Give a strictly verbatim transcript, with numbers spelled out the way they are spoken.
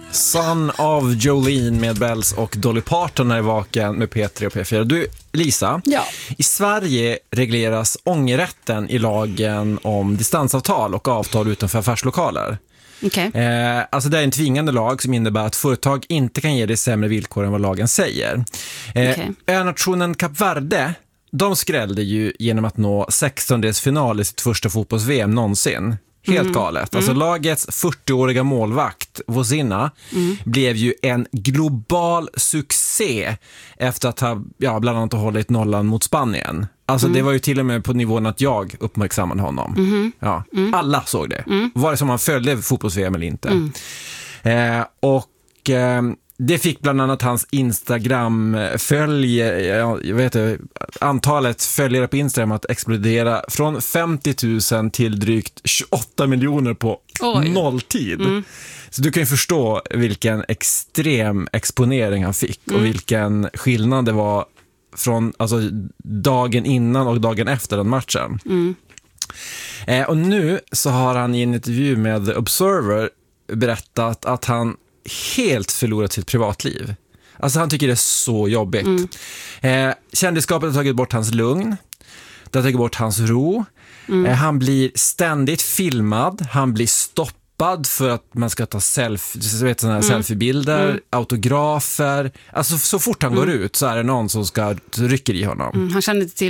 Son of Jolene med Bells och Dolly Parton är vaken med P tre och P fyra. Du, Lisa, ja. I Sverige regleras ångerrätten i lagen om distansavtal och avtal utanför affärslokaler. Okay. Eh, alltså det är en tvingande lag som innebär att företag inte kan ge dig sämre villkor än vad lagen säger. Eh, okay. Önationen Kap Verde, de skrällde ju genom att nå sextondelsfinal i sitt första fotbolls-V M någonsin. Helt mm. galet. Alltså mm. lagets fyrtioåriga målvakt, Vozina, mm. blev ju en global succé efter att ha ja, bland annat hållit nollan mot Spanien. Alltså mm. det var ju till och med på nivån att jag uppmärksammade honom. Mm. Ja, mm. Alla såg det. Mm. Var det som man följde fotbolls-V M eller inte. Mm. Eh, och... Eh, Det fick bland annat hans Instagram-följ, jag vet inte, antalet följare på Instagram att explodera från femtio tusen till drygt tjugoåtta miljoner på Oj. nolltid. Mm. Så du kan ju förstå vilken extrem exponering han fick mm. och vilken skillnad det var från alltså, dagen innan och dagen efter den matchen. Mm. Eh, och nu så har han i en intervju med The Observer berättat att han helt förlorat sitt privatliv. Alltså han tycker det är så jobbigt. Mm. Eh, kändisskapet har tagit bort hans lugn. Det har tagit bort hans ro. Mm. Eh, han blir ständigt filmad. Han blir stoppad för att man ska ta selfie, vet, såna här mm. selfiebilder, mm. autografer. Alltså så fort han mm. går ut så är det någon som ska rycka i honom. Mm. Han känner inte till